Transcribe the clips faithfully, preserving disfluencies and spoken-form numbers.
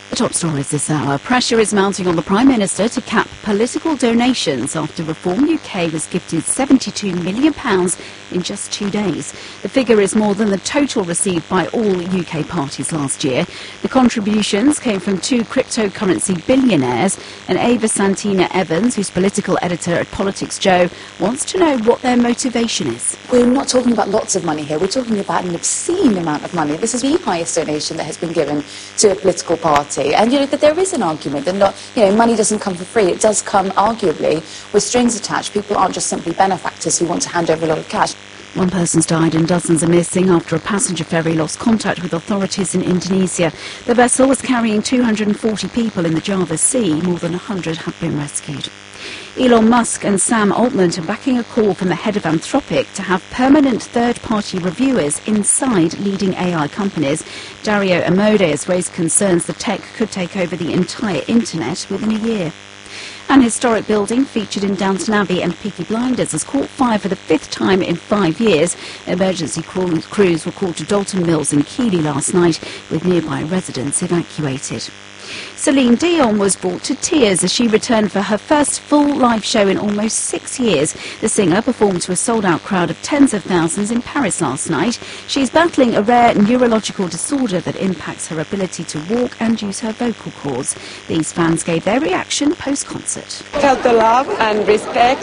The top stories this hour. Pressure is mounting on the Prime Minister to cap political donations after Reform U K was gifted seventy-two million pounds in just two days. The figure is more than the total received by all U K parties last year. The contributions came from two cryptocurrency billionaires, and Ava Santina Evans, who's political editor at Politics Joe, wants to know what their motivation is. We're not talking about lots of money here. We're talking about an obscene amount of money. This is the highest donation that has been given to a political party. And, you know, that there is an argument that not, you know, money doesn't come for free. It does come, arguably, with strings attached. People aren't just simply benefactors who want to hand over a lot of cash. One person's died and dozens are missing after a passenger ferry lost contact with authorities in Indonesia. The vessel was carrying two hundred forty people in the Java Sea. More than one hundred have been rescued. Elon Musk and Sam Altman are backing a call from the head of Anthropic to have permanent third-party reviewers inside leading A I companies. Dario Amodei has raised concerns the tech could take over the entire internet within a year. An historic building featured in Downton Abbey and Peaky Blinders has caught fire for the fifth time in five years. Emergency crews were called to Dalton Mills in Keighley last night, with nearby residents evacuated. Celine Dion was brought to tears as she returned for her first full live show in almost six years. The singer performed to a sold-out crowd of tens of thousands in Paris last night. She's battling a rare neurological disorder that impacts her ability to walk and use her vocal cords. These fans gave their reaction post-concert. Felt the love and respect,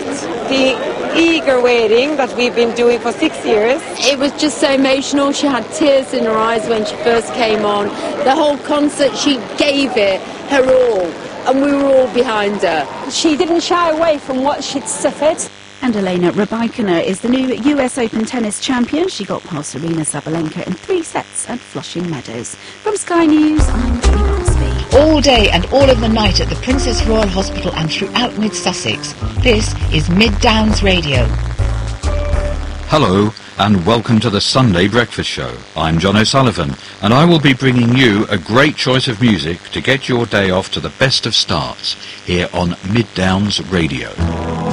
the eager waiting that we've been doing for six years. It was just so emotional. She had tears in her eyes when she first came on. The whole concert, she gave it her all, and we were all behind her. She didn't shy away from what she'd suffered. And Elena Rybakina is the new U S Open tennis champion. She got past Serena Sabalenka in three sets at Flushing Meadows. From Sky News, I'm Jenny Barsby. All day and all of the night at the Princess Royal Hospital and throughout Mid-Sussex. This is Mid Downs Radio. Hello and welcome to the Sunday Breakfast Show. I'm John O'Sullivan and I will be bringing you a great choice of music to get your day off to the best of starts here on Mid Downs Radio.